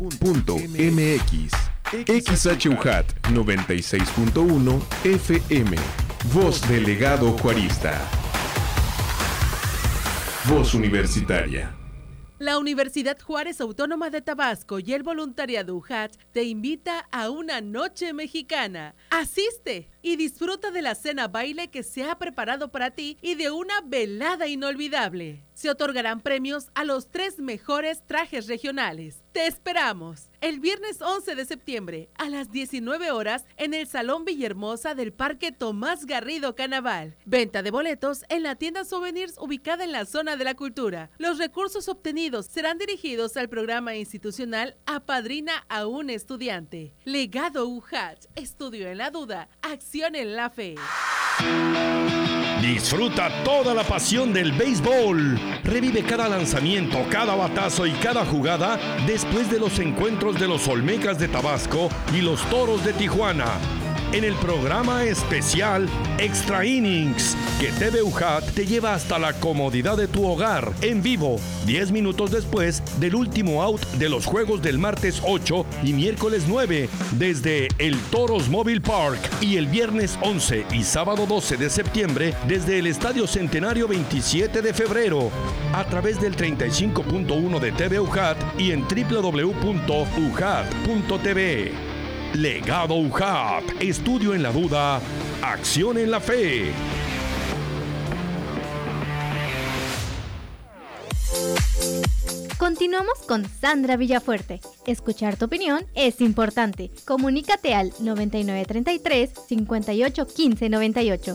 MX XHUJAT 96.1 FM. Voz Delegado Juarista. Voz Universitaria. La Universidad Juárez Autónoma de Tabasco y el voluntariado UJAT te invita a una noche mexicana. Asiste y disfruta de la cena baile que se ha preparado para ti y de una velada inolvidable. Se otorgarán premios a los 3 mejores trajes regionales. Te esperamos el viernes 11 de septiembre a las 19 horas en el Salón Villahermosa del Parque Tomás Garrido Canaval. Venta de boletos en la tienda Souvenirs ubicada en la zona de la cultura. Los recursos obtenidos serán dirigidos al programa institucional Apadrina a un estudiante. Legado UJAT, estudio en la duda, acción en la fe. Disfruta toda la pasión del béisbol. Revive cada lanzamiento, cada batazo y cada jugada después de los encuentros de los Olmecas de Tabasco y los Toros de Tijuana. En el programa especial Extra Innings, que TV UJAT te lleva hasta la comodidad de tu hogar, en vivo, 10 minutos después del último out de los juegos del martes 8 y miércoles 9, desde el Toros Mobile Park, y el viernes 11 y sábado 12 de septiembre, desde el Estadio Centenario 27 de febrero, a través del 35.1 de TV UJAT y en www.ujat.tv. Legado UJAT, estudio en la duda, acción en la fe. Continuamos con Sandra Villafuerte. Escuchar tu opinión es importante. Comunícate al 9933 58 15 98.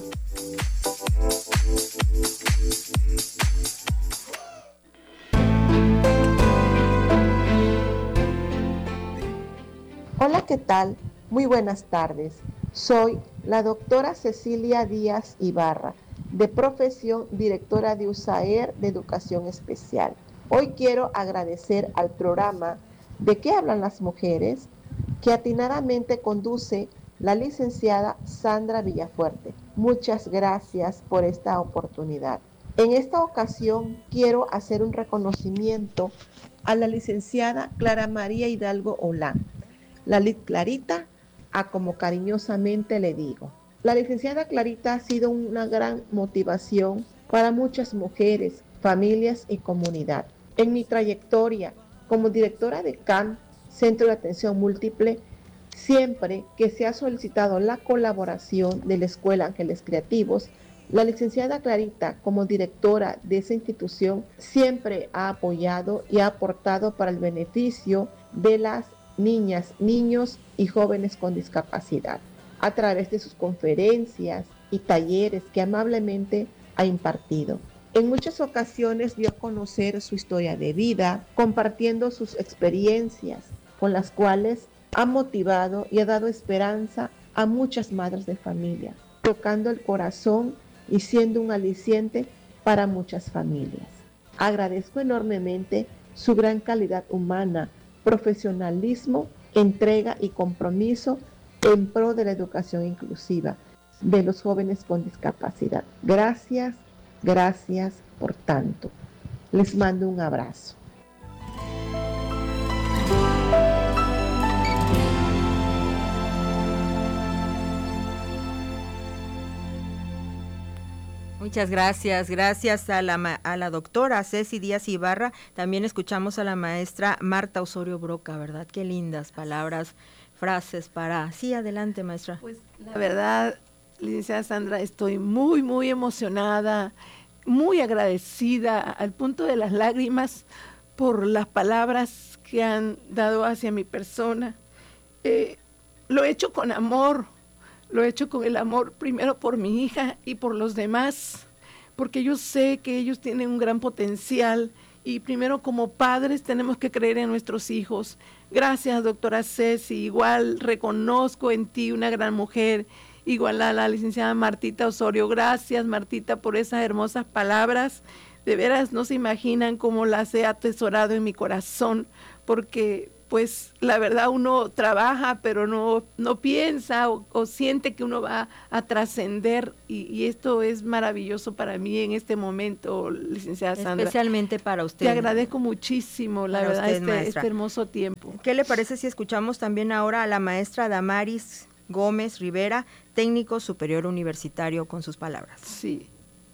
Hola, ¿qué tal? Muy buenas tardes. Soy la doctora Cecilia Díaz Ibarra, de profesión directora de USAER de Educación Especial. Hoy quiero agradecer al programa ¿De qué hablan las mujeres?, que atinadamente conduce la licenciada Sandra Villafuerte. Muchas gracias por esta oportunidad. En esta ocasión quiero hacer un reconocimiento a la licenciada Clara María Hidalgo Olán, la Clarita, a como cariñosamente le digo. La licenciada Clarita ha sido una gran motivación para muchas mujeres, familias y comunidad. En mi trayectoria como directora de CAM, Centro de Atención Múltiple, siempre que se ha solicitado la colaboración de la Escuela Ángeles Creativos, la licenciada Clarita, como directora de esa institución, siempre ha apoyado y ha aportado para el beneficio de las niñas, niños y jóvenes con discapacidad, a través de sus conferencias y talleres que amablemente ha impartido. En muchas ocasiones dio a conocer su historia de vida, compartiendo sus experiencias, con las cuales ha motivado y ha dado esperanza a muchas madres de familia, tocando el corazón y siendo un aliciente para muchas familias. Agradezco enormemente su gran calidad humana, profesionalismo, entrega y compromiso en pro de la educación inclusiva de los jóvenes con discapacidad. Gracias, gracias por tanto. Les mando un abrazo. Muchas gracias, gracias a la doctora Ceci Díaz Ibarra. También escuchamos a la maestra Marta Osorio Broca, ¿verdad? Qué lindas palabras, frases para... Sí, adelante, maestra. Pues la verdad, licenciada Sandra, estoy muy, muy emocionada, muy agradecida al punto de las lágrimas por las palabras que han dado hacia mi persona. Lo he hecho con amor. Lo he hecho con el amor primero por mi hija y por los demás, porque yo sé que ellos tienen un gran potencial y primero como padres tenemos que creer en nuestros hijos. Gracias, doctora Ceci, igual reconozco en ti una gran mujer, igual a la licenciada Martita Osorio. Gracias, Martita, por esas hermosas palabras. De veras no se imaginan cómo las he atesorado en mi corazón, porque pues la verdad uno trabaja, pero no piensa o siente que uno va a trascender, y esto es maravilloso para mí en este momento, licenciada Sandra. Especialmente para usted. Te agradezco muchísimo, la verdad, este hermoso tiempo. ¿Qué le parece si escuchamos también ahora a la maestra Damaris Gómez Rivera, técnico superior universitario, con sus palabras? Sí.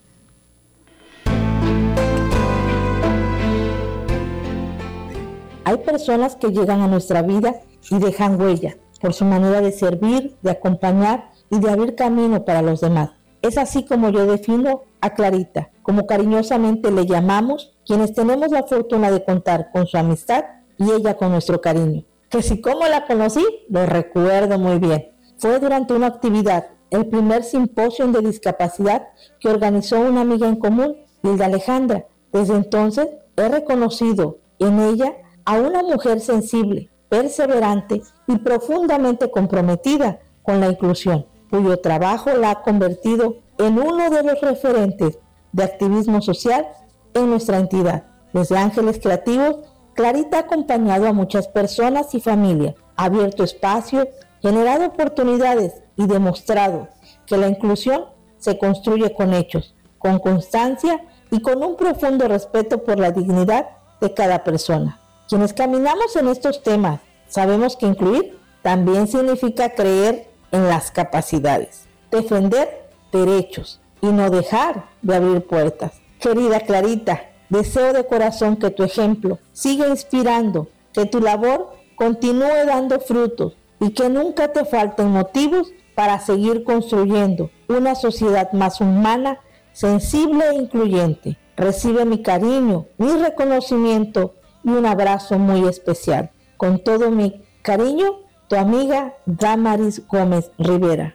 Hay personas que llegan a nuestra vida y dejan huella por su manera de servir, de acompañar y de abrir camino para los demás. Es así como yo defino a Clarita, como cariñosamente le llamamos, quienes tenemos la fortuna de contar con su amistad y ella con nuestro cariño. Que si cómo la conocí, lo recuerdo muy bien. Fue durante una actividad, el primer simposio de discapacidad que organizó una amiga en común, Hilda Alejandra. Desde entonces he reconocido en ella a una mujer sensible, perseverante y profundamente comprometida con la inclusión, cuyo trabajo la ha convertido en uno de los referentes de activismo social en nuestra entidad. Desde Ángeles Creativos, Clarita ha acompañado a muchas personas y familias, ha abierto espacios, generado oportunidades y demostrado que la inclusión se construye con hechos, con constancia y con un profundo respeto por la dignidad de cada persona. Quienes caminamos en estos temas sabemos que incluir también significa creer en las capacidades, defender derechos y no dejar de abrir puertas. Querida Clarita, deseo de corazón que tu ejemplo siga inspirando, que tu labor continúe dando frutos y que nunca te falten motivos para seguir construyendo una sociedad más humana, sensible e incluyente. Recibe mi cariño, mi reconocimiento y un abrazo muy especial. Con todo mi cariño, tu amiga Damaris Gómez Rivera.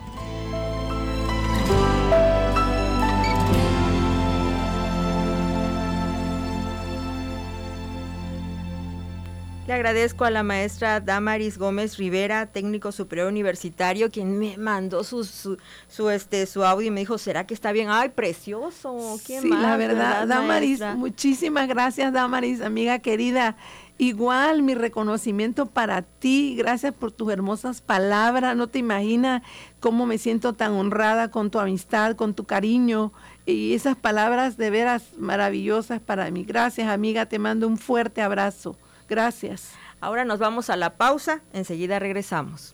Le agradezco a la maestra Damaris Gómez Rivera, técnico superior universitario, quien me mandó su audio y me dijo, ¿será que está bien? ¡Ay, precioso! ¿Qué sí, más, la verdad, Damaris, maestra? Muchísimas gracias, Damaris, amiga querida. Igual mi reconocimiento para ti, gracias por tus hermosas palabras. No te imaginas cómo me siento tan honrada con tu amistad, con tu cariño, y esas palabras de veras maravillosas para mí. Gracias, amiga, te mando un fuerte abrazo. Gracias. Ahora nos vamos a la pausa, enseguida regresamos.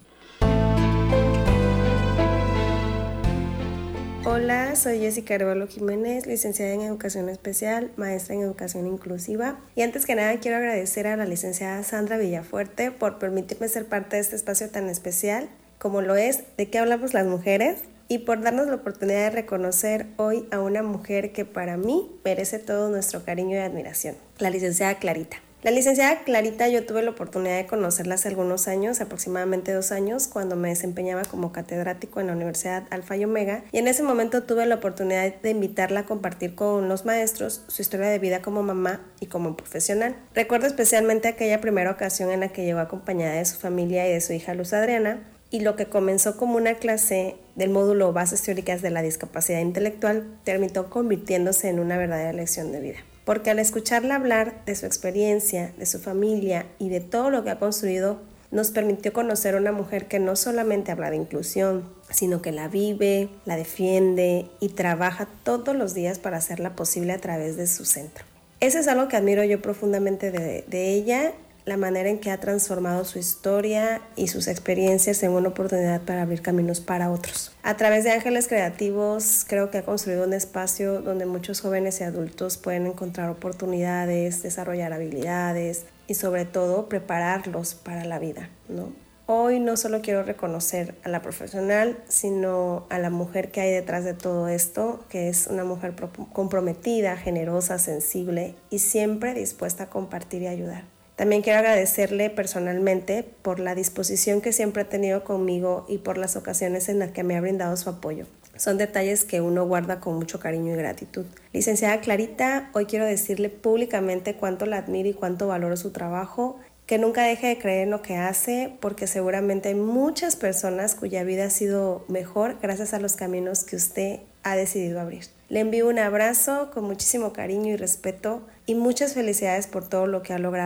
Hola, soy Jessica Arevalo Jiménez, licenciada en Educación Especial, maestra en Educación Inclusiva. Y antes que nada quiero agradecer a la licenciada Sandra Villafuerte por permitirme ser parte de este espacio tan especial, como lo es ¿De qué hablamos las mujeres? Y por darnos la oportunidad de reconocer hoy a una mujer que para mí merece todo nuestro cariño y admiración, la licenciada Clarita. La licenciada Clarita yo tuve la oportunidad de conocerla hace algunos años, aproximadamente 2 años, cuando me desempeñaba como catedrático en la Universidad Alfa y Omega, y en ese momento tuve la oportunidad de invitarla a compartir con los maestros su historia de vida como mamá y como profesional. Recuerdo especialmente aquella primera ocasión en la que llegó acompañada de su familia y de su hija Luz Adriana, y lo que comenzó como una clase del módulo Bases Teóricas de la Discapacidad Intelectual terminó convirtiéndose en una verdadera lección de vida. Porque al escucharla hablar de su experiencia, de su familia y de todo lo que ha construido, nos permitió conocer a una mujer que no solamente habla de inclusión, sino que la vive, la defiende y trabaja todos los días para hacerla posible a través de su centro. Eso es algo que admiro yo profundamente de ella, la manera en que ha transformado su historia y sus experiencias en una oportunidad para abrir caminos para otros. A través de Ángeles Creativos creo que ha construido un espacio donde muchos jóvenes y adultos pueden encontrar oportunidades, desarrollar habilidades y sobre todo prepararlos para la vida, ¿no? Hoy no solo quiero reconocer a la profesional, sino a la mujer que hay detrás de todo esto, que es una mujer comprometida, generosa, sensible y siempre dispuesta a compartir y ayudar. También quiero agradecerle personalmente por la disposición que siempre ha tenido conmigo y por las ocasiones en las que me ha brindado su apoyo. Son detalles que uno guarda con mucho cariño y gratitud. Licenciada Clarita, hoy quiero decirle públicamente cuánto la admiro y cuánto valoro su trabajo, que nunca deje de creer en lo que hace, porque seguramente hay muchas personas cuya vida ha sido mejor gracias a los caminos que usted ha decidido abrir. Le envío un abrazo con muchísimo cariño y respeto y muchas felicidades por todo lo que ha logrado.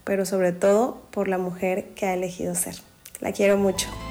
pero sobre todo por la mujer que ha elegido ser. La quiero mucho.